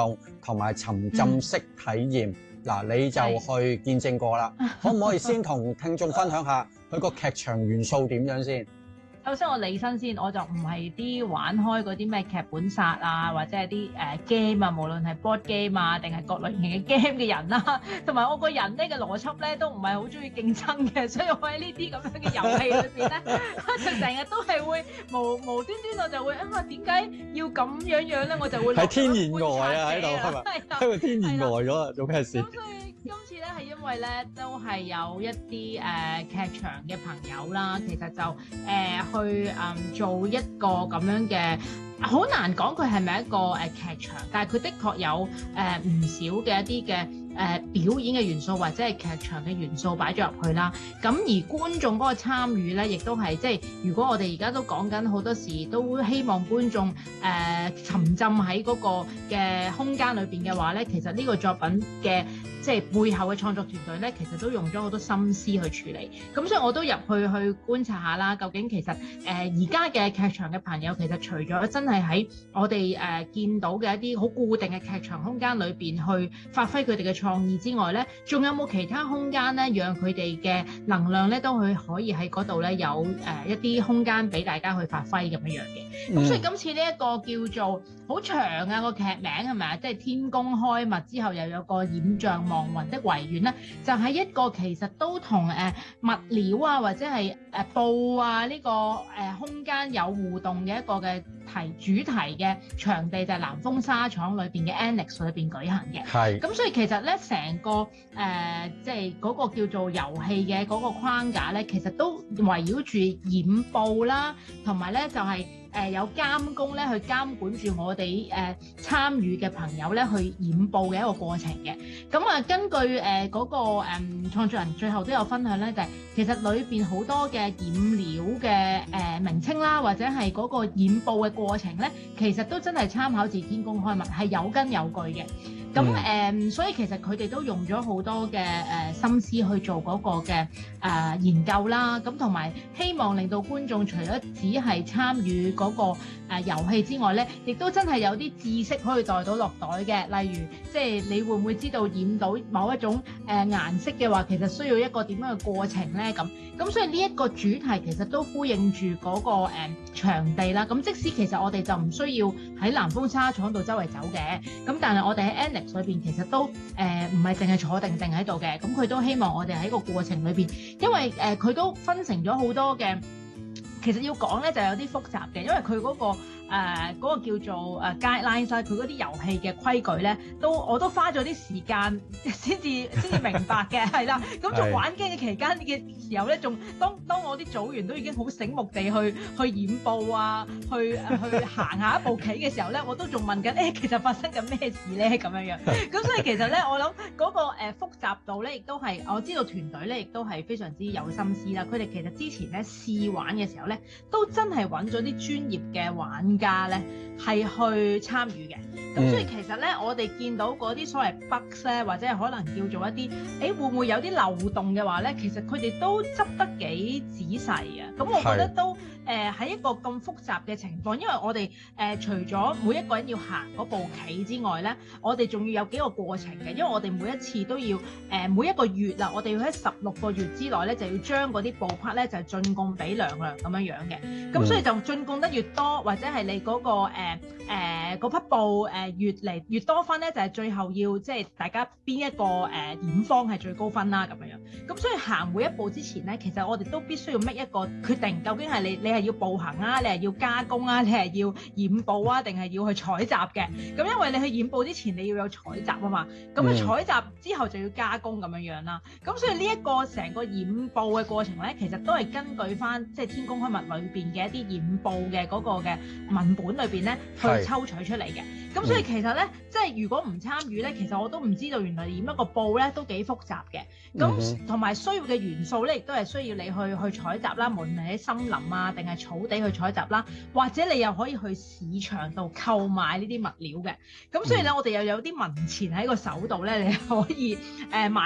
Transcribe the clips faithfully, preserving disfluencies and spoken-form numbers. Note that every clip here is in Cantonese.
動同埋沉浸式體驗。嗱、嗯，你就去見證過啦，可唔可以先同聽眾分享下佢個劇場元素點樣先？ 首先我理身先，我就唔係啲玩開嗰啲咩劇本殺啊，或者係啲誒 game 啊，無論係 board game 啊，定係各類型嘅 game 嘅人啦。同埋我個人咧嘅邏輯咧都唔係好中意競爭嘅，所以我喺呢啲咁樣嘅遊戲裏邊咧，就成日都係會無無端端我就會啊點解要咁樣樣咧？我就會係天然呆啊喺度係咪？因為天然呆咗啊，做咩事？ 咁所以今次咧係因為咧都係有一啲誒、呃、劇場嘅朋友啦，其實就誒、呃、去誒、呃、做一個咁樣嘅，好難講佢係咪一個誒、呃、劇場，但係佢的確有誒唔、呃、少嘅一啲嘅誒表演嘅元素或者係劇場嘅元素擺咗入去啦。咁而觀眾嗰個參與咧，亦都係即係如果我哋而家都講緊好多時，都希望觀眾誒、呃、沉浸喺嗰個嘅空間裏邊嘅話咧，其實呢個作品嘅即係背後嘅創作團隊咧，其實都用咗好多心思去處理。咁所以我都入去去觀察下啦，究竟其實誒而家嘅劇場嘅朋友，其實除咗真係喺我哋誒、呃、見到嘅一啲好固定嘅劇場空間裏邊去發揮佢哋嘅創意之外咧，仲有冇其他空間咧，讓佢哋嘅能量咧都去可以喺嗰度咧有誒、呃、一啲空間俾大家去發揮咁樣樣嘅。咁、嗯、所以今次呢一個叫做好長啊個劇名係咪啊？即係天公開物之後又有個染像望雲的維園咧，就係、是、一個其實都同誒、呃、物料啊或者係誒、呃、布啊呢、這個誒、呃、空間有互動嘅一個嘅題主題嘅場地，就係、是、南豐紗廠裏邊嘅 Annex 裏邊舉行嘅。係。咁所以其實咧成個誒即係嗰個叫做遊戲嘅嗰個框架咧，其實都圍繞住染布啦，同埋咧就係、是。誒、呃、有監工咧去監管住我哋誒、呃、參與嘅朋友咧去染布嘅一個過程嘅。咁啊根據誒嗰、呃那個誒、呃、創作人最後都有分享咧，就係、是、其實裏邊好多嘅染料嘅誒、呃、名稱啦，或者係嗰個染布嘅過程咧，其實都真係參考自天公開物，係有根有據嘅。咁誒、嗯呃，所以其實佢哋都用咗好多嘅誒、呃、心思去做嗰個嘅誒、呃、研究啦。咁同埋希望令到觀眾除咗只係參與嗰、那個誒、呃、遊戲之外咧，亦都真係有啲知識可以帶到落袋嘅。例如，即係你會唔會知道染到某一種誒、呃、顏色嘅話，其實需要一個點樣嘅過程咧？咁咁所以呢一個主題其實都呼應住嗰、那個誒、呃、場地啦。咁即使其實我哋就唔需要喺南豐紗廠度周圍走嘅，咁但係我哋喺 Annex 裏邊其實都誒唔係淨係坐定定喺度嘅，咁佢都希望我哋喺個過程裏邊，因為誒佢、呃、都分成咗好多嘅，其實要講咧就有啲複雜嘅，因為佢嗰、嗰個。誒嗰、呃那個叫做誒 guidelines 啦，佢嗰啲遊戲嘅規矩咧，都我都花咗啲時間先至先至明白嘅，係啦。咁做玩機嘅期間嘅時候咧，仲當當我啲組員都已經好醒目地去去染布啊，去去行下一步棋嘅時候咧，我都仲問緊誒、欸，其實發生緊咩事咧咁樣樣。咁所以其實咧，我諗嗰、那個誒、呃、複雜度咧，亦都係我知道團隊咧，亦都係非常之有心思啦。佢哋其實之前咧試玩嘅時候咧，都真係揾咗啲專業嘅玩家咧係去參與嘅，咁所以其實咧，我哋見到嗰啲所謂 bugs 咧，或者係可能叫做一啲，誒會唔會有啲漏洞嘅話咧，其實佢哋都執得幾仔細啊！咁我覺得都誒喺、呃、一個咁複雜嘅情況，因為我哋誒、呃、除咗每一個人要行嗰步棋之外咧，我哋仲要有幾個過程嘅，因為我哋每一次都要誒、呃、每一個月啦，我哋要喺十六個月之內咧，就要將嗰啲布匹咧就進貢俾娘娘咁樣樣嘅，咁所以就進貢得越多，或者係你嗰、嗰個誒誒嗰匹布誒、呃、越嚟越多分咧，就係、是、最後要即係大家邊一個誒、呃、染方係最高分啦咁樣樣。咁所以行每一步之前咧，其實我哋都必須要 make 一個決定，究竟係你你係要步行啊，你係要加工啊，你係要染布啊，定係要去採集嘅？咁因為你去染布之前你要有採集啊嘛，咁啊採集之後就要加工咁樣樣啦。咁所以呢一個成個染布嘅過程咧，其實都係根據翻即係天公開物裏邊嘅一啲染布嘅嗰個嘅文本裏邊咧去抽取出嚟嘅。咁所以其實咧，即係如果唔參與咧，其實我都唔知道原來染一個布咧都幾複雜嘅。咁同埋需要嘅元素咧，亦都係需要你去去採集啦，無論係喺森林啊定係草地去採集啦，或者你又可以去市場度購買呢啲物料嘅。咁所以咧，我哋又有啲文錢喺個手度咧，你可以誒、呃、買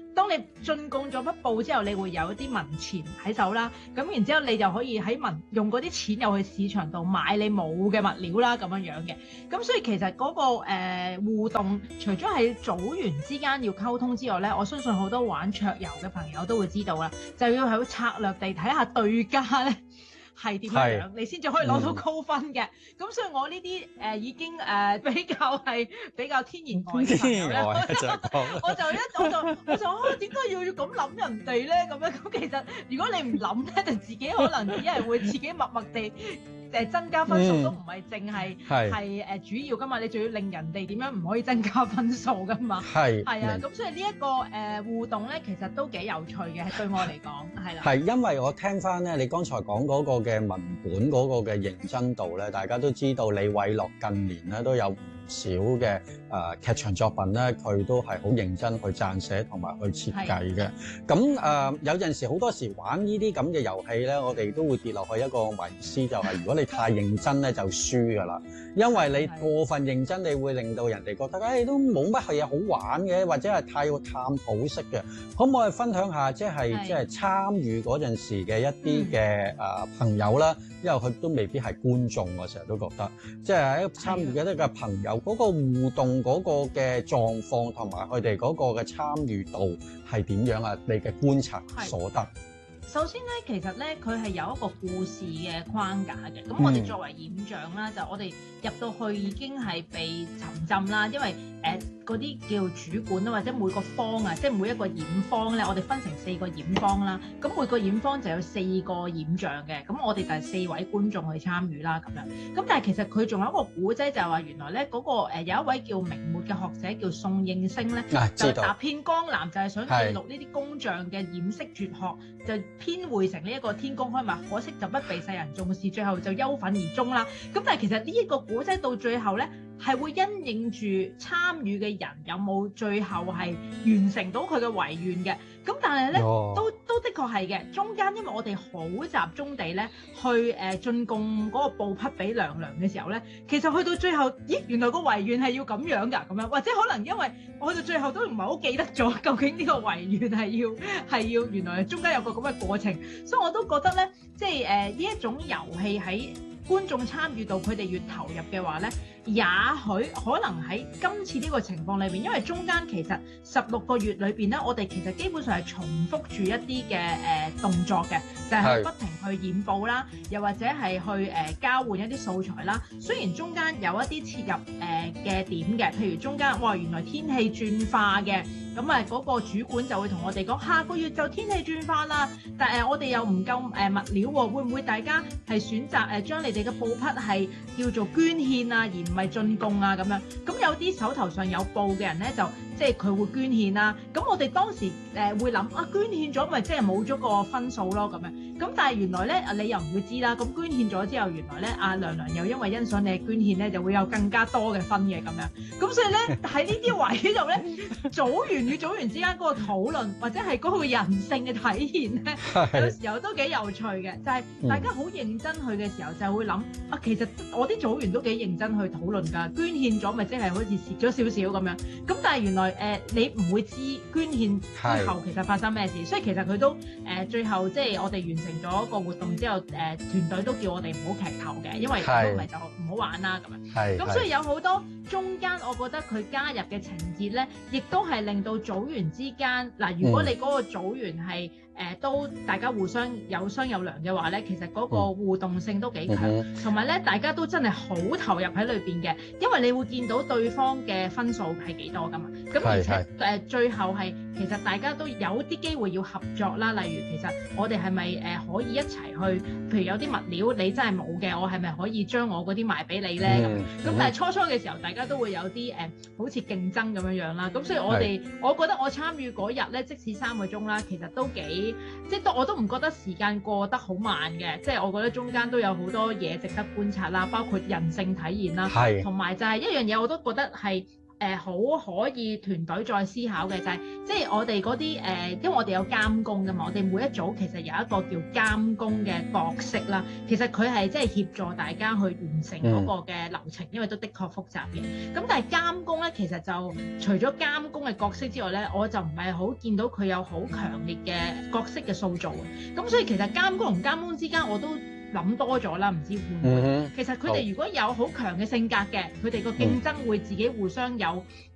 當你進貢咗筆布之後，你會有一啲文錢喺手啦，咁然之後你就可以喺文用嗰啲錢又去市場度買你冇嘅物料啦，咁樣樣嘅。咁所以其實嗰、嗰個誒、呃、互動，除咗係組員之間要溝通之外咧，我相信好多玩桌遊嘅朋友都會知道啦，就要喺策略地睇下對家咧係點樣樣，你先至可以攞到高分嘅。咁、嗯、所以我呢啲誒已經誒、呃、比較係比較天然呆嘅朋友咧，我就一我就我就啊點解要要咁諗人哋咧？咁樣咁其實如果你唔諗咧，就自己可能只係會自己默默地。誒增加分數都唔係淨係係誒主要噶嘛，你仲要令人哋點樣唔可以增加分數噶嘛？係係啊，咁所以呢、這、一個誒、呃、互動咧，其實都幾有趣嘅，對我嚟講係啦。係因為我聽翻咧，你剛才講嗰個嘅文本嗰個嘅認真度咧，大家都知道李偉樂近年咧都有唔少嘅誒、呃、劇場作品咧，佢都係好認真去撰寫同埋去設計嘅。咁誒、呃、有陣時好多時玩呢啲咁嘅遊戲咧，我哋都會跌落去一個迷思，就係、是、如果你太認真咧就輸噶啦，因為你過分認真，你會令到人哋覺得誒、哎、都冇乜嘢好玩嘅，或者係太過探討式嘅。可唔可以分享下即係即係參與嗰陣時嘅一啲嘅誒朋友啦？因為佢都未必係觀眾，我成日都覺得即係喺參與嘅一個朋友嗰個互動嗰個嘅狀況同埋佢哋嗰個嘅參與度係點樣啊？你嘅觀察所得。 首先咧，其實咧佢係有一個故事嘅框架嘅。咁我哋作為演將啦，嗯、就我哋入到去已經係被沉浸啦，因為誒嗰啲叫主管啊，或者每個方啊，即係每一個演方咧，我哋分成四個演方啦。咁每個演方就有四個演將嘅。咁我哋就係四位觀眾去參與啦，咁樣。咁但係其實佢仲有一個古仔，就係話原來咧嗰、嗰個、呃、有一位叫明末嘅學者叫宋應星咧，啊、就踏遍江南，就係想記錄呢啲工匠嘅染色絕學，就編繪成呢一個天工開物，可惜就不被世人重視，最後就憂憤而終啦。咁但係其實呢一個古仔到最後咧，係會因應住參與嘅人有冇最後係完成到佢嘅遺願嘅。咁但係咧，都都的確係嘅。中間因為我哋好集中地咧去誒進貢嗰個布匹俾娘娘嘅時候咧，其實去到最後，咦原來個遺願係要咁樣㗎，咁樣或者可能因為我去到最後都唔係好記得咗，究竟呢個遺願係要係要原來中間有個咁嘅過程，所以我都覺得咧，即係誒呢一種遊戲喺觀眾參與到佢哋越投入嘅話咧，也許可能喺今次呢個情況裏邊，因為中間其實十六個月裏邊咧，我哋其實基本上係重複住一啲嘅誒動作嘅，就係、是、不停去染布啦，又或者係去誒、呃、交換一啲素材啦。雖然中間有一啲切入誒嘅、呃、點嘅，譬如中間哇原來天氣轉化嘅。咁啊，嗰個主管就會同我哋講，下個月就天氣轉化啦，但係、呃、我哋又唔夠誒、呃、物料喎、哦，會唔會大家係選擇誒、呃、將你哋嘅布匹係叫做捐獻啊，而唔係進貢啊咁樣？咁有啲手頭上有布嘅人咧，就即係佢會捐獻啦。咁我哋當時誒、呃、會諗啊，捐獻咗咪即係冇咗個分數咯咁樣。咁但係原來咧，你又唔會知啦。咁捐獻咗之後，原來咧阿娘娘又因為欣賞你嘅捐獻咧，就會有更加多嘅分嘅咁樣。咁所以咧喺呢啲位度咧，組員與組員之間嗰個討論，或者係嗰個人性嘅體現咧，有時候都幾有趣嘅。就係、是、大家好認真去嘅時候，就會諗啊，其實我啲組員都幾認真去討論㗎。捐獻咗咪即係好似蝕咗少少咁樣。咁但係原來誒、呃、你唔會知捐獻之後其實發生咩事，所以其實佢都誒、呃、最後即係我哋完成咗個活動之後，誒、呃、團隊都叫我哋唔好劇透嘅，因為如果唔係就唔好玩啦咁樣。咁所以有好多中間，我覺得佢加入嘅情節咧，亦都係令到組員之間嗱、呃，如果你嗰個組員係誒、呃、都大家互相有商有量嘅話咧，其實嗰個互動性都幾強，同埋咧大家都真係好投入喺裏邊嘅，因為你會見到對方嘅分數係幾多噶嘛。咁而且誒、呃、最後係其實大家都有啲機會要合作啦，例如其實我哋係咪誒可以一齊去，譬如有啲物料你真係冇嘅，我係咪可以將我嗰啲賣俾你咧咁？咁、嗯、但係初初嘅時候，大家都會有啲誒、呃、好似競爭咁樣樣啦。咁所以我哋我覺得我參與嗰日咧，即使三個鐘啦，其實都幾即係我都唔覺得時間過得好慢嘅。即係我覺得中間都有好多嘢值得觀察啦，包括人性體現啦，同埋就係一樣嘢我都覺得係。 誒好可以團隊再思考嘅就係、即係我哋嗰啲誒，因為我哋有監工㗎嘛，我哋每一組其實有一個叫監工嘅角色啦。其實佢係即係協助大家去完成嗰個嘅流程，因為都的確複雜嘅。咁但係監工咧，其實就除咗監工嘅角色之外咧，我就唔係好見到佢有好強烈嘅角色嘅塑造嘅。咁所以其實監工同監工之間我都諗多咗啦，唔知會唔會？ 嗯哼， 其實佢哋如果有好強嘅性格嘅，佢哋個競爭會自己互相有